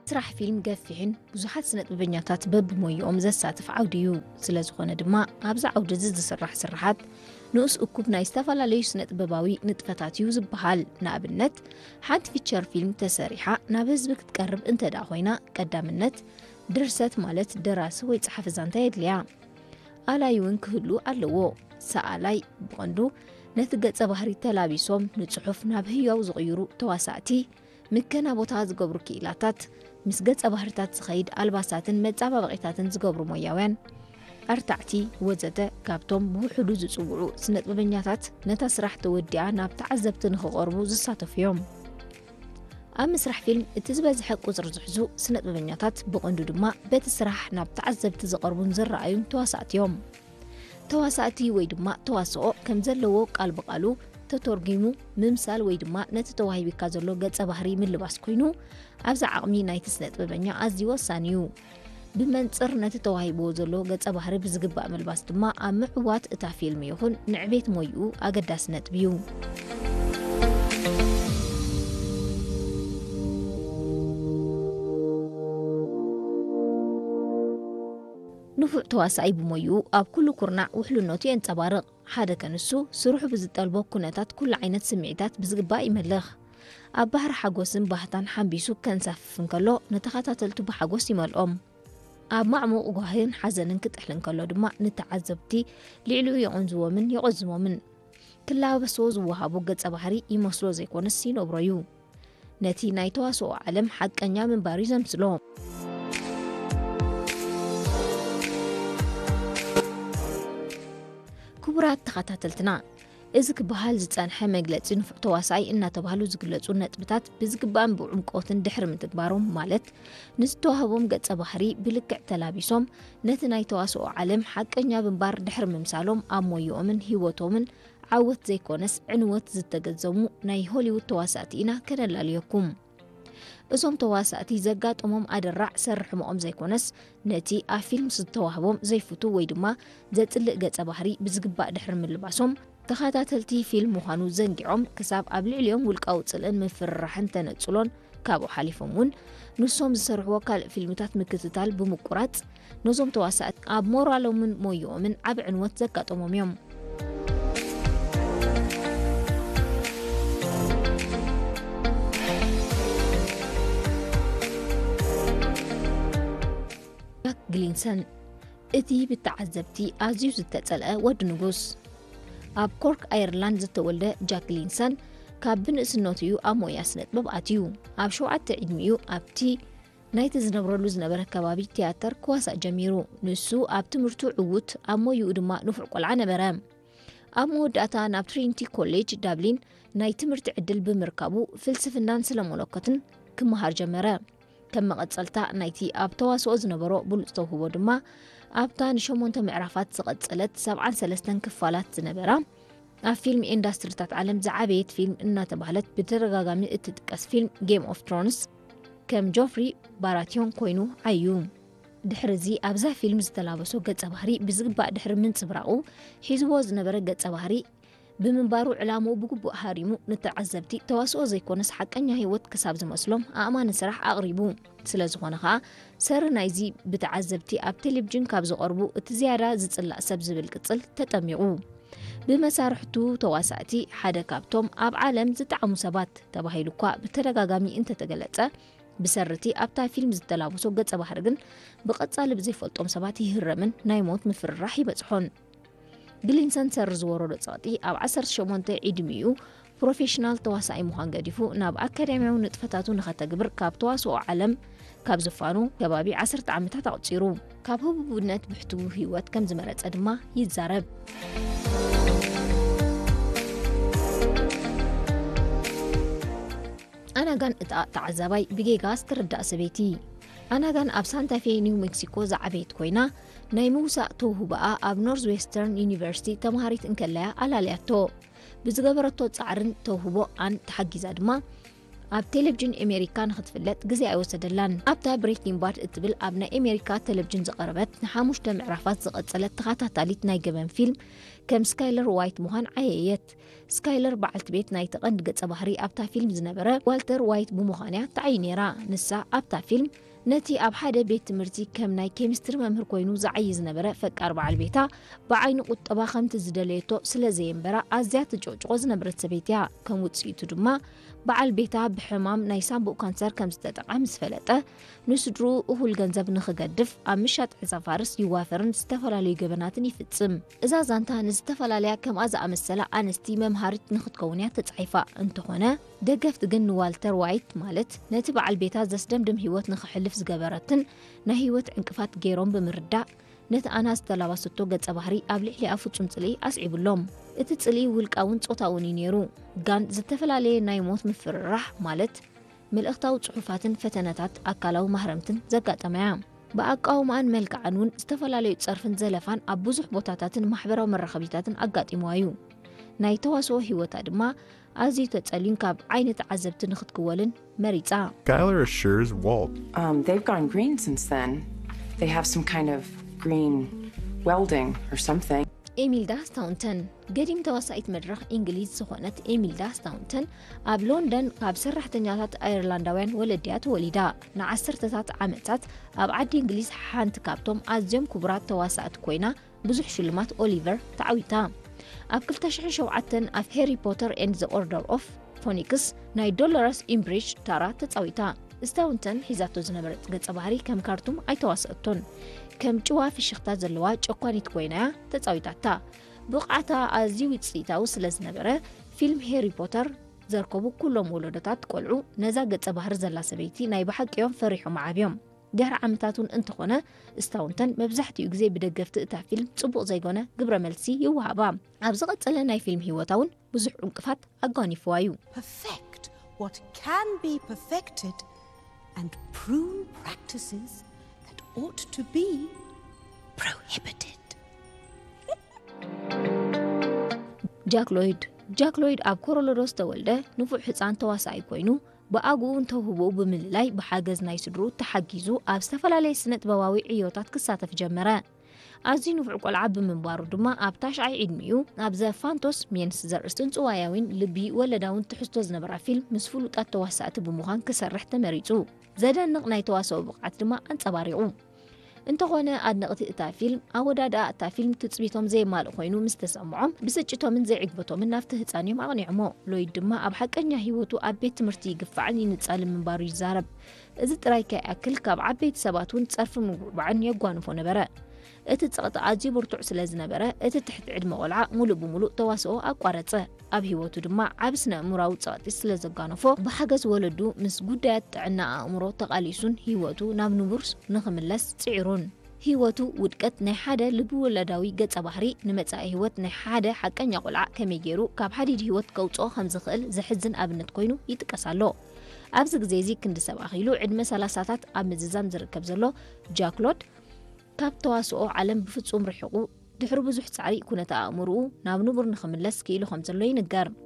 ስራሕ ፊልም ገፊሕን ብዙሓት ስነ-ጥበበኛታት በብሞይኦም ዘሳትፍ ዓውዲ እዩ። ስለዝኾነ ድማ ኣብዛ ዓውዲ ዝስራሕ ስራሓት ንኡስ እኩብ ናይ ዝተፈላለዩ ስነ-ጥበባዊ ንጥፈታት እዩ ዝበሃል። ንኣብነት ሓንቲ ፊቸር ፊልም ተሰሪሓ ናብ ህዝቢ ክትቀርብ እንተዳ ኮይና ቀዳምነት ድርሰት ማለት ደራሲ ወይ ጸሓፊ ዛንታ የድልያ። ኣላይ እውን ክህሉ ኣለዎ። ሰኣላይ ብቐንዱ ነቲ ገጸ ባህሪ ተላቢሶም ንጽሑፍ ናብ ህያው ዝቕይሩ ተዋሳእቲ ምከና ቦታ ዝገብሩ ክኢላታት ምስ ገጸ ባህርታት ዝኸይድ ኣልባሳትን መጻባበቒታትን ዝገብሩ ሞያውያን ኣርታዕቲ ወዘተ ካብቶም ብውሕዱ ዝጽውዑ ስነ-ጥበበኛታት ነታ ስራሕ ተወዲኣ ናብ ተዓዘብቲ ንኽቐርቡ ዝሳተፉ እዮም። ኣብ ምስራሕ ፊልም እቲ ዝበዝሐ ቁፅሪ ዝሕዙ ስነ-ጥበበኛታት ብቐንዱ ድማ በቲ ስራሕ ናብ ተዓዘብቲ ዝቐርቡን ዝረኣዩን ተዋሳእቲ እዮም። ተዋሳእቲ ወይ ድማ ተዋስኦ ከም ዘለዎ ቃል ብቓሉ ተተርጊሙ ምምሳል ወይ ድማ ነቲ ተዋሂብካ ዘሎ ገጸ ባህሪ ምልባስ ኮይኑ ኣብዛ ዓቕሚ ናይቲ ስነ-ጥበበኛ ኣዝዩ ወሳኒ እዩ። ብመንጽር ነቲ ተዋሂብዎ ዘሎ ገጸ ባህሪ ብዝግባእ ምልባስ ድማ ኣብ ምዕዋት እታ ፊልም ይኹን ንዕቤት ሞይኡ ኣገዳሲ ነጥቢ እዩ። ንፉዕ ተዋሳኢ ብሞይኡ ኣብ ኩሉ ኩርናዕ ውሕልነቱ የንጸባርቕ። ሓደ ከንሱ ስሩሑ ብዝጠልቦ ኩነታት ኩሉ ዓይነት ስምዒታት ብዝግባእ ይመልኽ። ኣብ ባህሪ ሓጎስን ባህታን ሓንቢሱ ከንሳፍፍ እንከሎ ንተኸታተልቱ ብሓጎስ ይመልኦም። ኣብ ማዕሙቕ ጓህን ሓዘንን ክጥሕል እንከሎ ድማ ንተዓዘብቲ ልዕሊኡ የቕንዝዎምን የቖዝሞምን ክላበስዎ ዝወሃቦ ገጸ ባህሪ ይመስሎ ዘይኮነስ ይነብሮ እዩ። ነቲ ናይ ተዋስኦ ዓለም ሓቀኛ ምንባር እዩ ዘምስሎ። ክቡራት ተኸታተልትና እዚ ክበሃል ዝጸንሐ መግለጺ ንፉዕ ተዋሳኢ እናተባህሉ ዝግለጹ ነጥብታት ብዝግባእን ብዕምቆትን ድሕሪ ምትግባሮም ማለት ንዝተዋህቦም ገጸ ባህሪ ብልክዕ ተላቢሶም ነቲ ናይ ተዋስኦ ዓለም ሓቀኛ ምንባር ድሕሪ ምምሳሎም ኣብ ሞይኦምን ህይወቶምን ዓወት ዘይኮነስ ዕንወት ዝተገዘሙ ናይ ሆሊውድ ተዋሳእቲ ኢና ከነላልየኩም። እዞም ተዋሳእቲ ዘጋጥሞም ኣደራዕ ሰርሕሞኦም ዘይኮነስ ነቲ ኣብ ፊልም ዝተዋህቦም ዘይፍቱ ወይ ድማ ዘጽልእ ገጸ ባህሪ ብዝግባእ ድሕሪ ምልባሶም ተኸታተልቲ ፊልም ምዃኑ ዘንጊዖም ክሳብ ኣብ ልዕሊኦም ውልቃዊ ጽልእን ምፍርራሕን ተነጽሎን ካብኡ ሓሊፎም እውን ንሶም ዝሰርሕዎ ካልእ ፊልምታት ምክትታል ብምቁራጽ ነዞም ተዋሳእቲ ኣብ ሞራሎምን ሞይኦምን ዓብ ዕንወት ዘጋጠሞም እዮም። ጃክ ግሊንሰን እቲ ብተዓዘብቲ ኣዝዩ ዝተጸልአ ወዲ ንጉስ። ኣብ ኮርክ ኣየርላንድ ዝተወልደ ጃክ ግሊንሰን ካብ ብንእስነቱ እዩ ኣብ ሞያ ስነ-ጥበብ ኣትዩ። ኣብ 7 ዕድሚኡ ኣብቲ ናይቲ ዝነብረሉ ዝነበረ ከባቢ ቲያትር ክዋሳእ ጀሚሩ። ንሱ ኣብ ትምህርቱ ዕውት ኣብ ሞይኡ ድማ ንፉዕ ቆልዓ ነበረ። ኣብ መወዳእታ ናብ ትሪኒቲ ኮሌጅ ዳብሊን ናይ ትምህርቲ ዕድል ብምርካቡ ፍልስፍናን ስለመለኮትን ክመሃር ጀመረ። ከም መቐጸልታ ናይቲ ኣብ ተዋስኦ ዝነበሮ ብሉጽ ተውህቦ ድማ ኣብታ ን8 ምዕራፋት ዝቐጸለት 73 ክፋላት ዝነበራ ኣብ ፊልም ኢንዳስትሪታት ዓለም ዝዓበየት ፊልም እናተባህለት ብተደጋጋሚ እትጥቀስ ፊልም ጌም ኦፍ ትሮንስ ከም ጆፍሪ ባራቲዮን ኮይኑ ዓዩ። ድሕሪዚ ኣብዛ ፊልም ዝተላበሶ ገጸ ባህሪ ብዝግባእ ድሕሪ ምንጽብራቑ ሒዝዎ ዝነበረ ገጸ ባህሪ ብምንባሩ ዕላምኡ ብግቡእ ሃሪሙ ንተዓዘብቲ ተዋስኦ ዘይኮነስ ሓቀኛ ህይወት ክሳብ ዝመስሎም ኣእማኒ ስራሕ ኣቕሪቡ። ስለዝኾነ ከዓ ሰሪ ናይዚ ብተዓዘብቲ ኣብ ቴሌቭዥን ካብ ዝቐርቡ እቲ ዝያዳ ዝጽላእ ሰብ ዝብል ቅጽል ተጠሚቑ። ብመሳርሕቱ ተዋሳእቲ ሓደ ካብቶም ኣብ ዓለም ዝጠዓሙ ሰባት ተባሂሉ እኳ ብተደጋጋሚ እንተተገለጸ ብሰርቲ ኣብታ ፊልም ዝተላበሶ ገጸ ባህሪ ግን ብቐጻሊ ብዘይፈልጦም ሰባት ይህረምን ናይ ሞት ምፍርራሕ ይበጽሖን። ግሊንሰን ሰሪ ዝወረዶ ጸቕጢ ኣብ 18 ዕድሚኡ ፕሮፌሽናል ተዋሳኢ ምዃን ገዲፉ ናብ ኣካዳሚያዊ ንጥፈታቱ ንኸተግብር ካብ ተዋስኦ ዓለም ካብ ዝፋኑ ከባቢ 10 ዓመታት ኣቕፂሩ። ካብ ህቡብነት ብሕትው ህይወት ከም ዝመረጸ ድማ ይዛረብ። ኣናጋን እታ ተዓዛባይ ብጌጋ ዝተረዳእ ሰበይቲ። ኣናጋን ኣብ ሳንታፌ ኒው ሜክሲኮ ዝዓበየት ኮይና ናይ ምውሳእ ተውህባኣ ኣብ ኖርዝ ዌስተርን ዩኒቨርሲቲ ተምሃሪት እንከለያ ኣላልያቶ። ብዝገበረቶ ጻዕርን ተውህቦ ኣን ተሓጊዛ ድማ ኣብ ቴሌቪዥን ኣሜሪካን ክትፍለጥ ግዜ ኣይወሰደላን ኣብታ ብሬኪንግ ባድ እትብል ኣብ ናይ ኣሜሪካ ቴሌቪዥን ዝቐረበት ንሓሙሽተ ምዕራፋት ዝቐጸለት ተኸታታሊት ናይ ገበን ፊልም ከም ስካይለር ዋይት ምዃን ዓየየት ስካይለር በዓልቲ ቤት ናይ ተቐንዲ ገጸ ባህሪ ኣብታ ፊልም ዝነበረ ዋልተር ዋይት ብምዃንያ ተዓይ ነራ ንሳ ኣብታ ፊልም ነቲ ኣብ ሓደ ቤት ትምህርቲ ከም ናይ ኬሚስትሪ መምህር ኮይኑ ዝዓይ ዝነበረ ፈቃር በዓል ቤታ ብዓይኑ ቁጠባ ከምቲ ዝደለየቶ ስለ ዘየንበራ ኣዝያ ትጮጭቆ ዝነበረት ሰበይቲ እያ ከም ውፅኢቱ ድማ በዓል ቤታ ብሕማም ናይ ሳምቡእ ካንሰር ከም ዝተጠቃ ምስ ፈለጠ ንስድሩ እሁል ገንዘብ ንኽገድፍ ኣብ ምሻጥ ሒሳብ ይዋፈርን ዝተፈላለዩ ገበናትን ይፍጽም እዛ ዛንታ ንዝተፈላለያ ከምኣ ዝኣመሰላ ኣንስቲ መምሃሪት ንኽትከውን እያ ተጻሒፋ እንትኾነ ደገፍቲ ግን ዋልተር ዋይት ማለት ነቲ በዓል ቤታ ዘስደምድም ህይወት ንኽሕልፍ ዝገበረትን ናይ ህይወት ዕንቅፋት ገይሮም ብምርዳእ ነቲ ኣና ዝተላባሰቶ ገጸ ባህሪ ኣብ ልዕሊ ፍጹም ጽልኢ ኣስዒብሎም እቲ ጽልኢ ውልቃውን ጾታውን እዩ ነይሩ ጋን ዝተፈላለየ ናይ ሞት ምፍርራሕ ማለት መልእኽታዊ ጽሑፋትን ፈተነታት ኣካላዊ ማህረምትን ዘጋጠመያ ብኣቃውማን መልክዓን እውን ዝተፈላለዩ ጸርፍን ዘለፋን ኣብ ብዙሕ ቦታታትን ማሕበራዊ መራኸቢታትን ኣጋጢመዋዩ ናይ ተዋስኦ ህይወታ ድማ ኣዝዩ ተጸሊዩን ካብ ዓይነት ዓዘብቲ ንኽትክወልን መሪጻ Skylar assures Walt they've gone green since then. They have some kind of green welding or something. ኤሚልዳ ስታውንተን ገዲም ተዋሳኢት መድረኽ እንግሊዝ ዝኾነት ኤሚልዳ ስታውንተን ኣብ ሎንደን ካብ ሰራሕተኛታት ኣየርላንዳውያን ወለድያ ተወሊዳ ንዓሰርተታት ዓመታት ኣብ ዓዲ እንግሊዝ ሓንቲ ካብቶም ኣዝዮም ክቡራት ተዋሳኢት ኮይና ብዙሕ ሽልማት ኦሊቨር ተዓዊታ ኣብ 2007 ኣብ ሃሪ ፖተር ኤንድ ዘ ኦርደር ኦፍ ፎኒክስ ናይ ዶሎረስ ኢምብሪጅ ታራ ተጻዊታ ስታውንተን ሒዛቶ ዝነበረት ገጸ ባህሪ ከም ካርቱም ኣይተዋሰአቶን ከም ጭዋ ፍሽኽታ ዘለዋ ጨኳኒት ኮይና ተጻዊታታ ብቕዓታ ኣዝዩ ውጽኢታዊ ስለ ዝነበረ ፊልም ሃሪ ፖተር ዘርከቡ ኩሎም ወለዶታት ቆልዑ ነዛ ገጸ ባህሪ ዘላ ሰበይቲ ናይ ብሓቂዮም ፈሪሖም ዓብዮም ድሕሪ ዓመታቱን እንትኾነ ስታውንተን መብዛሕትኡ ግዜ ብደገፍቲ እታ ፊልም ጽቡቕ ዘይኮነ ግብረ መልሲ ይወሃባ ኣብ ዝቐጸለ ናይ ፊልም ህይወታውን ብዙሕ ዕንቅፋት ኣጓኒፍዋ እዩ perfect what can be perfected and prune practices that ought to be prohibited. ጃክ ሎይድ ኣብ ኮሎራዶ ተወልደ ንፉዕ ህፃን ተዋሳኢ ኮይኑ ብኣጉኡ እንተውህቦ ብምልላይ ብሓገዝ ናይ ስድሩ ተሓጊዙ ኣብ ዝተፈላለየ ስነ ጥበባዊ ዕዮታት ክሳተፍ ጀመረ ኣዝዩ ንፉዕ ቆልዓ ብምንባሩ ድማ ኣብ ታሽዓይ ዕድሚኡ ኣብ ዘ ፋንቶስ ሜንስ ዘርእስትን ጽዋያዊን ልቢ ወለዳውን ትሕዝቶ ዝነበራ ፊልም ምስ ፍሉጣት ተዋሳእቲ ብምዃን ክሰርሕ ተመሪጹ ዘደንቕ ናይ ተዋስኦ ብቕዓት ድማ ኣንጸባሪቑ እንተኾነ ኣድነቕቲ እታ ፊልም ኣወዳድኣ እታ ፊልም ትጽቢቶም ዘይማልእ ኮይኑ ምስ ተሰምዖም ብስጭቶምን ዘይዕግበቶምን ናብቲ ህፃን እዮም ኣቕኒዖሞ ሎይድ ድማ ኣብ ሓቀኛ ህይወቱ ኣብ ቤት ትምህርቲ ይግፋዕን ይንጻልን ምንባሩ ይዛረብ እዚ ጥራይ ከይኣክል ካብ ዓበይቲ ሰባት እውን ጸርፊ ምጉዕባዕን የጓንፎ ነበረ እቲ ጸቕጢ ኣዝዩ ብርቱዕ ስለ ዝነበረ እቲ ትሕቲ ዕድመ ቆልዓ ሙሉእ ብምሉእ ተዋስኦ ኣቋረጸ ኣብ ህይወቱ ድማ ዓብ ስነ ኣእምሮዊ ጸቕጢ ስለ ዘጓነፎ ብሓገዝ ወለዱ ምስ ጉዳያት ጥዕና ኣእምሮ ተቓሊሱን ህይወቱ ናብ ንቡርስ ንኽምለስ ጽዒሩን ህይወቱ ውድቀት ናይ ሓደ ልቢ ወለዳዊ ገጸ ባህሪ ንመጻኢ ህይወት ናይ ሓደ ሓቀኛ ቆልዓ ከመይ ገይሩ ካብ ሓዲድ ህይወት ከውፅኦ ከም ዝኽእል ዝሕዝን ኣብነት ኮይኑ ይጥቀሳሎ ኣብዚ ግዜ እዚ ክንዲ ሰብ ኣኺሉ ዕድመ 30ታት ኣብ ምዝዛም ዝርከብ ዘሎ ጃክ ሎይድ ካብ ተዋስኦ ዓለም ብፍጹም ርሒቑ ድሕሪ ብዙሕ ጻዕሪ ኩነታ ኣእምሮኡ ናብ ንቡር ንኽምለስ ክኢሉ ከም ዘሎ ይንገር